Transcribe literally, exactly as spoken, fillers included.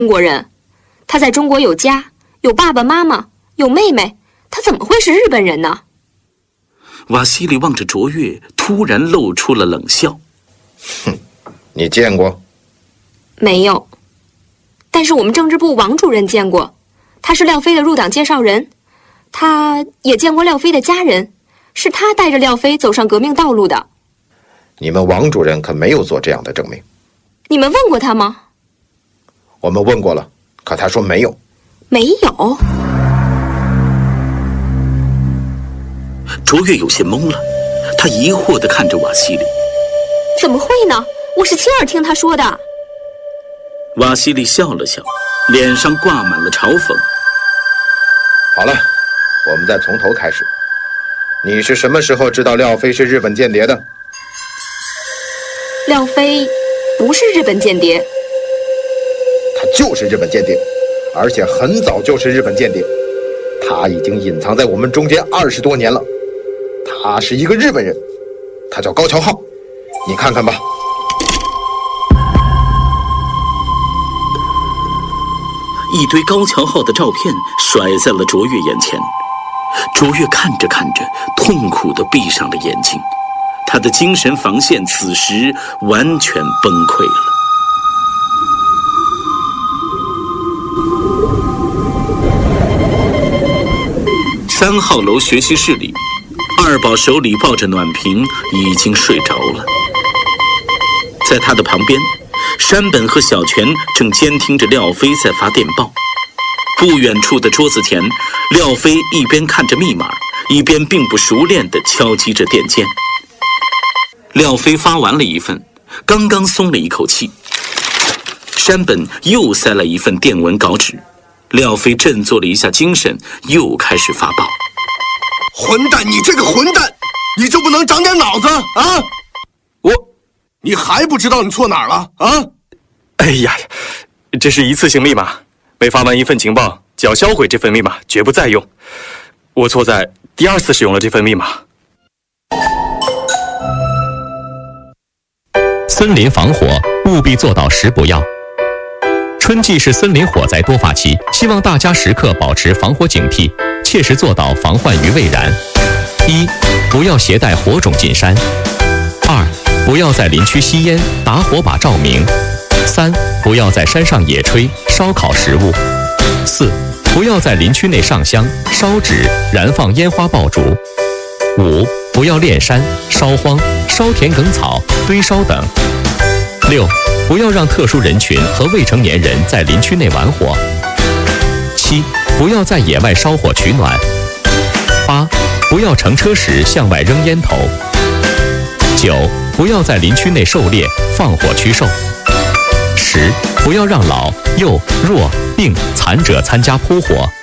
中国人，他在中国有家，有爸爸妈妈，有妹妹，他怎么会是日本人呢？ 瓦西里望着卓越，突然露出了冷笑。 哼，你见过？ 没有。但是我们政治部王主任见过，他是廖飞的入党介绍人，他也见过廖飞的家人，是他带着廖飞走上革命道路的。 你们王主任可没有做这样的证明。 你们问过他吗？ 我们问过了，可他说没有。 没有？ 卓越有些懵了，他疑惑地看着瓦西里。 怎么会呢？我是亲耳听他说的。 瓦西里笑了笑，脸上挂满了嘲讽。 好了，我们再从头开始。你是什么时候知道廖飞是日本间谍的？ 廖飞不是日本间谍。 他就是日本间谍，而且很早就是日本间谍。他已经隐藏在我们中间二十多年了。他是一个日本人，他叫高桥浩，你看看吧。 一堆高桥浩的照片甩在了卓越眼前，卓越看着看着，痛苦地闭上了眼睛，他的精神防线此时完全崩溃了。三号楼学习室里，二宝手里抱着暖瓶，已经睡着了。在他的旁边，山本和小泉正监听着廖飞在发电报。不远处的桌子前，廖飞一边看着密码，一边并不熟练地敲击着电键。廖飞发完了一份，刚刚松了一口气，山本又塞了一份电文稿纸。廖飞振作了一下精神，又开始发报。 混蛋，你这个混蛋，你就不能长点脑子啊？ 我， 你还不知道你错哪儿了啊？ 哎呀，这是一次性密码，每发完一份情报就要销毁这份密码，绝不再用。我错在第二次使用了这份密码。 森林防火务必做到十不要。春季是森林火灾多发期，希望大家时刻保持防火警惕，切实做到防患于未然。一、不要携带火种进山；二、不要在林区吸烟、打火把照明；三、不要在山上野炊、烧烤食物；四、不要在林区内上香、烧纸、燃放烟花爆竹；五、不要炼山、烧荒、烧田埂草、堆烧等；六、不要让特殊人群和未成年人在林区内玩火；七、不要在野外烧火取暖；八、不要乘车时向外扔烟头；九、不要在林区内狩猎、放火驱兽；十、不要让老、幼、弱、病、残者参加扑火。